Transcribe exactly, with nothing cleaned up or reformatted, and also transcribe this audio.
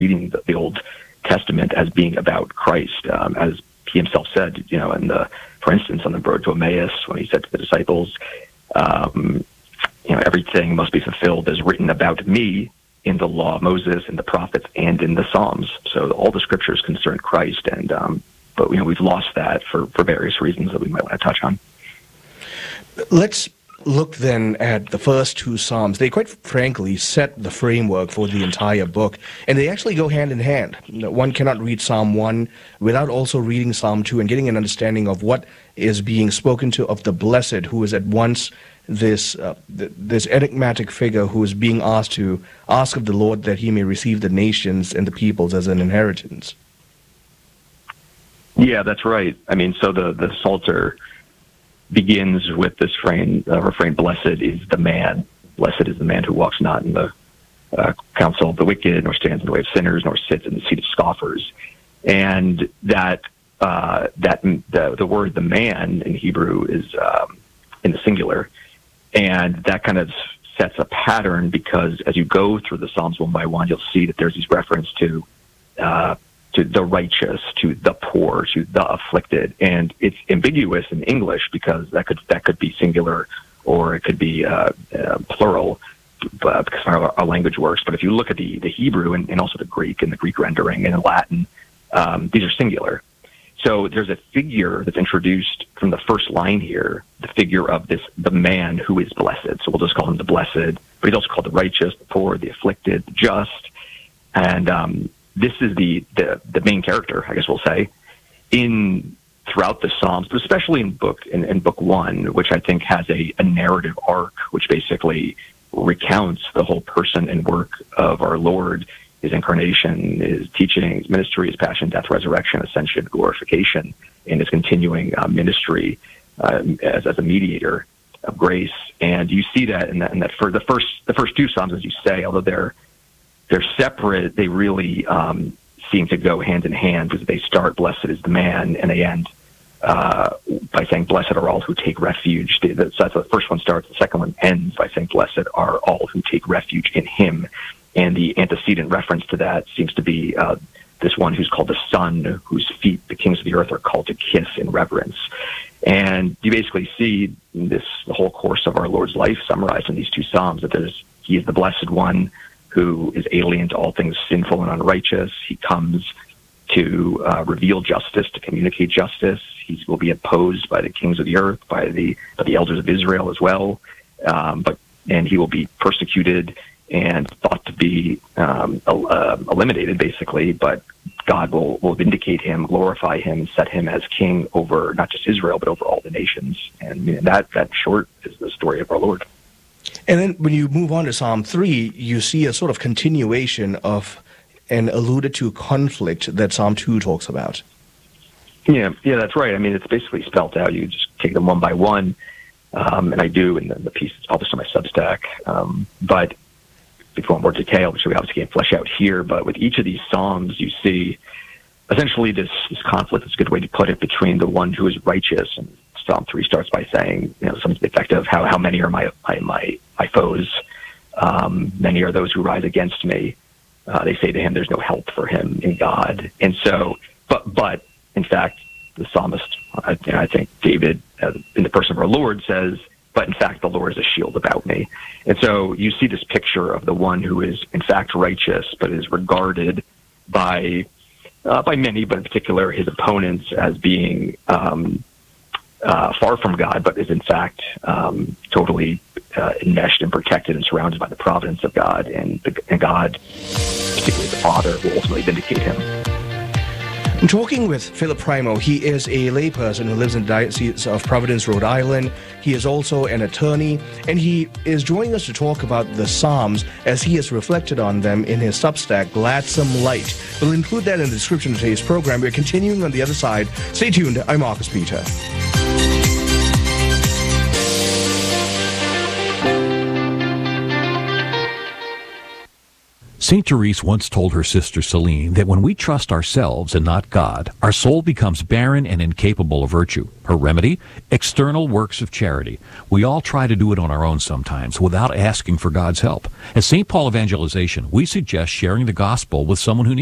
reading the, the Old Testament as being about Christ, um, as he himself said, you know, in the, for instance, on the road to Emmaus, when he said to the disciples, um, you know, everything must be fulfilled as written about me in the law of Moses, in the prophets, and in the Psalms. So all the scriptures concern Christ, and um, but you know we've lost that for, for various reasons that we might want to touch on. Let's look then at the first two Psalms. They quite frankly set the framework for the entire book, and they actually go hand in hand. One cannot read Psalm one without also reading Psalm two and getting an understanding of what is being spoken to of the blessed, who is at once this uh, th- this enigmatic figure who is being asked to ask of the Lord that he may receive the nations and the peoples as an inheritance. Yeah, that's right. I mean, so the, the Psalter begins with this refrain, uh, refrain, blessed is the man. Blessed is the man who walks not in the uh, counsel of the wicked, nor stands in the way of sinners, nor sits in the seat of scoffers. And that uh, that the, the word the man in Hebrew is um, in the singular. And that kind of sets a pattern, because as you go through the Psalms one by one, you'll see that there's these reference to uh, to the righteous, to the poor, to the afflicted, and it's ambiguous in English because that could that could be singular or it could be uh, uh, plural, uh, because our, our language works. But if you look at the the Hebrew and, and also the Greek and the Greek rendering and the Latin, um, these are singular. So there's a figure that's introduced from the first line here, the figure of this, the man who is blessed. So we'll just call him the blessed, but he's also called the righteous, the poor, the afflicted, the just. And um, this is the, the, the main character, I guess we'll say, in throughout the Psalms, but especially in book in, in book one, which I think has a, a narrative arc, which basically recounts the whole person and work of our Lord, his incarnation, his teaching, his ministry, his passion, death, resurrection, ascension, glorification, and his continuing uh, ministry uh, as, as a mediator of grace. And you see that in that, in that for the first the first two Psalms, as you say, although they're they're separate, they really um, seem to go hand in hand, because they start, blessed is the man, and they end uh, by saying, blessed are all who take refuge. So that's how the first one starts. The second one ends by saying, blessed are all who take refuge in him. And the antecedent reference to that seems to be uh, this one who's called the Son, whose feet the kings of the earth are called to kiss in reverence. And you basically see this the whole course of our Lord's life summarized in these two Psalms, that there's he is the blessed one who is alien to all things sinful and unrighteous. He comes to uh, reveal justice, to communicate justice. He will be opposed by the kings of the earth, by the by the elders of Israel as well. Um, but and he will be persecuted and thought to be um, uh, eliminated, basically, but God will, will vindicate him, glorify him, and set him as king over not just Israel, but over all the nations. And you know, that, that short is the story of our Lord. And then when you move on to Psalm three, you see a sort of continuation of an alluded to conflict that Psalm two talks about. Yeah, yeah, that's right. I mean, it's basically spelt out. You just take them one by one, um, and I do in the, the piece that's published on my Substack. Um, but if you want more detail, which we obviously can't flesh out here, but with each of these Psalms, you see essentially this, this conflict, is a good way to put it, between the one who is righteous. And Psalm three starts by saying, you know, something to the effect of, how, how many are my, my, my, my foes? Um, many are those who rise against me. Uh, they say to him, there's no help for him in God. And so, but, but in fact, the psalmist, I, you know, I think David, uh, in the person of our Lord, says, but in fact, the Lord is a shield about me. And so you see this picture of the one who is, in fact, righteous, but is regarded by uh, by many, but in particular his opponents, as being um, uh, far from God, but is in fact um, totally uh, enmeshed and protected and surrounded by the providence of God. And, the, and God, particularly the Father, will ultimately vindicate him. I'm talking with Philip Primo. He is a layperson who lives in the Diocese of Providence, Rhode Island. He is also an attorney, and he is joining us to talk about the Psalms as he has reflected on them in his Substack, Gladsome Light. We'll include that in the description of today's program. We're continuing on the other side. Stay tuned. I'm Marcus Peter. Saint Therese once told her sister Celine that when we trust ourselves and not God, our soul becomes barren and incapable of virtue. Her remedy? External works of charity. We all try to do it on our own sometimes without asking for God's help. At Saint Paul Evangelization, we suggest sharing the gospel with someone who needs